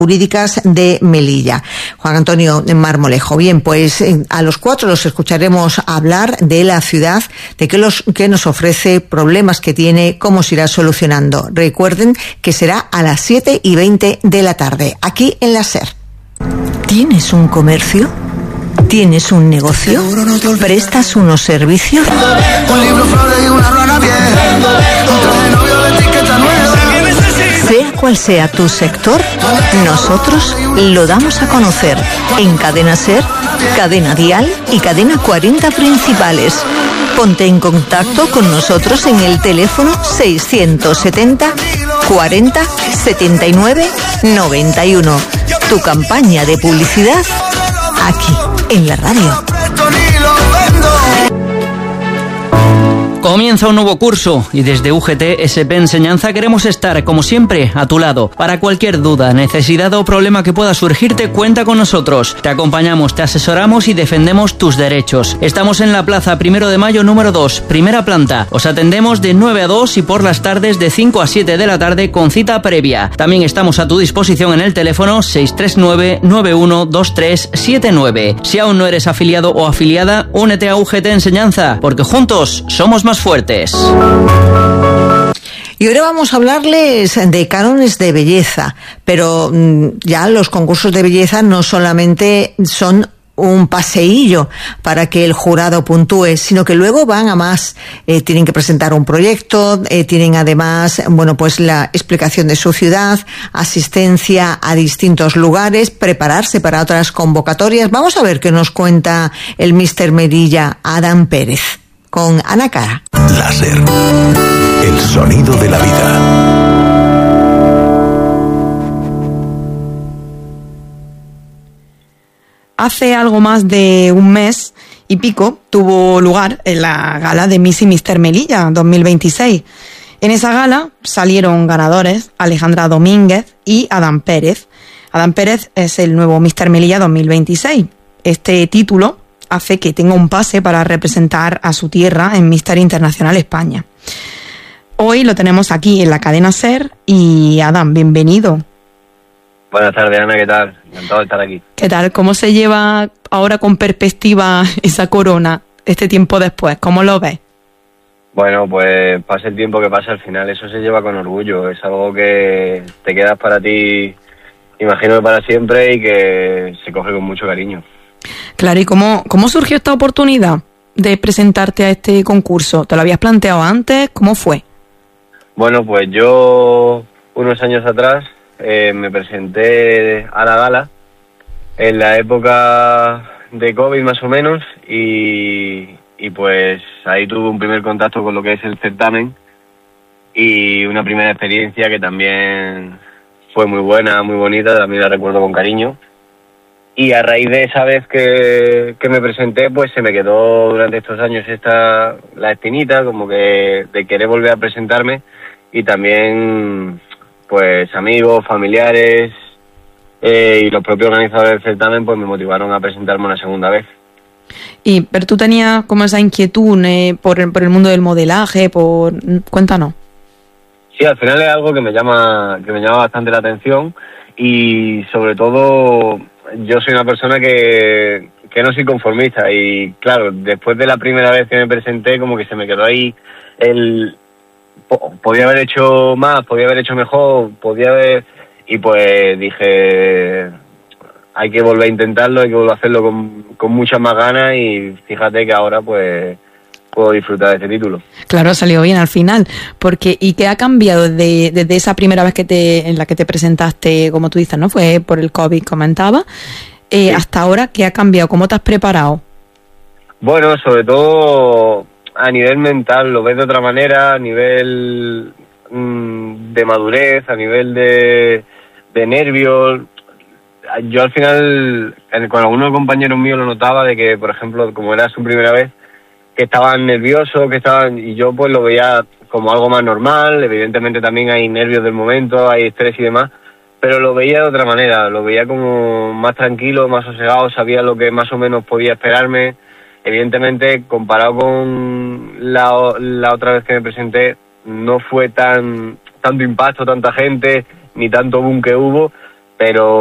Jurídicas de Melilla. Juan Antonio Marmolejo. Bien, pues a los 4 los escucharemos hablar de la ciudad, de qué nos ofrece, problemas que tiene, cómo se irá solucionando. Recuerden que será a las 7:20 de la tarde, aquí en la SER. ¿Tienes un comercio? ¿Tienes un negocio? ¿Prestas unos servicios? Un libro, flores y una rana vieja. Un traje de novio de etiqueta nueva. Sea cual sea tu sector, nosotros lo damos a conocer en Cadena SER, Cadena Dial y Cadena 40 Principales. Ponte en contacto con nosotros en el teléfono 670 40 79 91. Tu campaña de publicidad aquí, en la radio. Comienza un nuevo curso y desde UGT SP Enseñanza queremos estar, como siempre, a tu lado. Para cualquier duda, necesidad o problema que pueda surgirte, cuenta con nosotros. Te acompañamos, te asesoramos y defendemos tus derechos. Estamos en la Plaza 1 de Mayo número 2, primera planta. Os atendemos de 9 a 2 y por las tardes de 5 a 7 de la tarde con cita previa. También estamos a tu disposición en el teléfono 639 912379. Si aún no eres afiliado o afiliada, únete a UGT Enseñanza, porque juntos somos más fuertes. Y ahora vamos a hablarles de cánones de belleza, pero ya los concursos de belleza no solamente son un paseillo para que el jurado puntúe, sino que luego van a más. Tienen que presentar un proyecto, tienen además, pues la explicación de su ciudad, asistencia a distintos lugares, prepararse para otras convocatorias. Vamos a ver qué nos cuenta el Mister Melilla, Adán Pérez, con Ana Cara. La SER, el sonido de la vida. Hace algo más de un mes y pico tuvo lugar en la gala de Miss y Mister Melilla 2026. En esa gala salieron ganadores Alejandra Domínguez y Adán Pérez. Adán Pérez es el nuevo Mister Melilla 2026. Este título hace que tenga un pase para representar a su tierra en Mister Internacional España. Hoy lo tenemos aquí en la cadena SER y Adán, bienvenido. Buenas tardes, Ana, ¿qué tal? Encantado de estar aquí. ¿Qué tal? ¿Cómo se lleva ahora con perspectiva esa corona este tiempo después? ¿Cómo lo ves? Bueno, pues pase el tiempo que pase, al final eso se lleva con orgullo. Es algo que te quedas para ti, imagino que para siempre, y que se coge con mucho cariño. Claro, ¿y cómo surgió esta oportunidad de presentarte a este concurso? ¿Te lo habías planteado antes? ¿Cómo fue? Bueno, pues yo unos años atrás me presenté a la gala en la época de COVID más o menos y pues ahí tuve un primer contacto con lo que es el certamen y una primera experiencia que también fue muy buena, muy bonita, también la recuerdo con cariño. Y a raíz de esa vez que me presenté, pues se me quedó durante estos años la espinita, como que de querer volver a presentarme, y también pues amigos, familiares y los propios organizadores del certamen pues me motivaron a presentarme una segunda vez. Pero tú tenías como esa inquietud por el mundo del modelaje, cuéntanos. Sí, al final es algo que me llama bastante la atención, y sobre todo yo soy una persona que no soy conformista, y claro, después de la primera vez que me presenté, como que se me quedó ahí podía haber hecho más, podía haber hecho mejor, y pues dije, hay que volver a intentarlo, hay que volver a hacerlo con muchas más ganas, y fíjate que ahora pues puedo disfrutar de este título. Claro, ha salido bien al final. ¿Y qué ha cambiado desde esa primera vez en la que te presentaste, como tú dices, ¿no? Fue por el COVID, comentaba, sí. Hasta ahora, ¿qué ha cambiado? ¿Cómo te has preparado? Bueno, sobre todo a nivel mental, lo ves de otra manera, a nivel de madurez, a nivel de nervios. Yo al final, con algunos compañeros míos lo notaba, de que, por ejemplo, como era su primera vez, que estaban nerviosos, y yo pues lo veía como algo más normal. Evidentemente también hay nervios del momento, hay estrés y demás, pero lo veía de otra manera, lo veía como más tranquilo, más sosegado, sabía lo que más o menos podía esperarme. Evidentemente, comparado con la otra vez que me presenté, no fue tanto impacto, tanta gente, ni tanto boom que hubo, pero